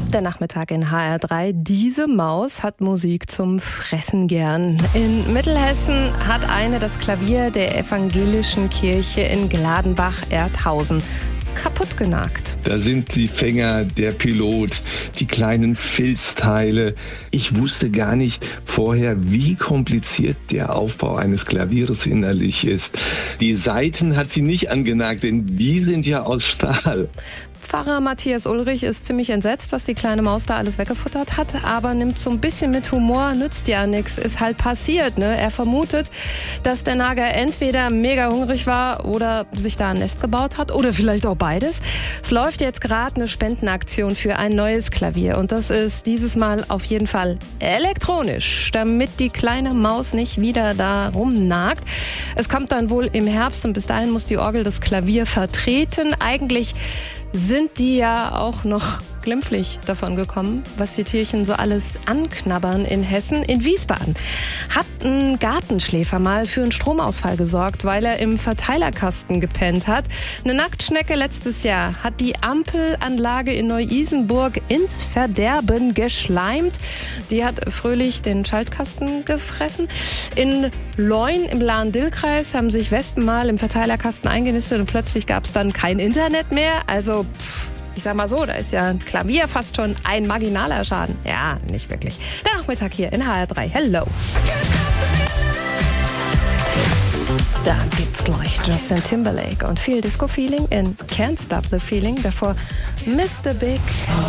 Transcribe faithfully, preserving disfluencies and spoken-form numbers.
Der Nachmittag in H R drei. Diese Maus hat Musik zum Fressen gern. In Mittelhessen hat eine das Klavier der evangelischen Kirche in Gladenbach-Erdhausen kaputt genagt. Da sind die Fänger, der Pilot, die kleinen Filzteile. Ich wusste gar nicht vorher, wie kompliziert der Aufbau eines Klaviers innerlich ist. Die Saiten hat sie nicht angenagt, denn die sind ja aus Stahl. Pfarrer Matthias Ulrich ist ziemlich entsetzt, was die kleine Maus da alles weggefuttert hat, aber nimmt so ein bisschen mit Humor, nützt ja nichts, ist halt passiert. Ne? Er vermutet, dass der Nager entweder mega hungrig war oder sich da ein Nest gebaut hat oder vielleicht auch beides. Es läuft jetzt gerade eine Spendenaktion für ein neues Klavier und das ist dieses Mal auf jeden Fall elektronisch, damit die kleine Maus nicht wieder da rumnagt. Es kommt dann wohl im Herbst und bis dahin muss die Orgel das Klavier vertreten. Eigentlich sind die ja auch noch glimpflich davon gekommen, was die Tierchen so alles anknabbern in Hessen. In Wiesbaden hat ein Gartenschläfer mal für einen Stromausfall gesorgt, weil er im Verteilerkasten gepennt hat. Eine Nacktschnecke letztes Jahr hat die Ampelanlage in Neu-Isenburg ins Verderben geschleimt. Die hat fröhlich den Schaltkasten gefressen. In Leun im Lahn-Dill-Kreis haben sich Wespen mal im Verteilerkasten eingenistet und plötzlich gab es dann kein Internet mehr. Also pff, ich sag mal so, da ist ja ein Klavier fast schon ein marginaler Schaden. Ja, nicht wirklich. Der Nachmittag hier in H R drei. Hello. Da gibt's gleich Justin Timberlake und viel Disco-Feeling in Can't Stop the Feeling. Davor Mister Big.